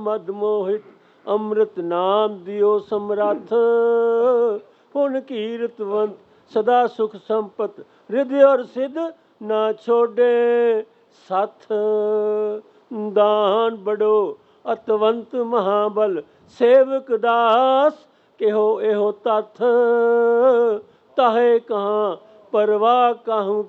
ਮਦ ਮੋਹਿਤ ਅੰਮ੍ਰਿਤ ਨਾਮ ਦਿਓ ਸਮਰੱਥ। ਹੁਣ ਕੀਰਤਵੰਤ ਸਦਾ ਸੁਖ ਸੰਪਤ ਰਿਧਿ ਔਰ ਸਿਧ ਨਾ ਛੋਡੇ ਸੱਥ। ਦਾਨ ਬੜੋ ਅਤਵੰਤ ਮਹਾਬਲ ਸੇਵਕ ਦਾਸ ਕਿਹੋ ਇਹੋ ਤੱਥ। ਤਾਹੇ ਕਹਾਂ ਪਰਵਾਹ ਕਾਹੂ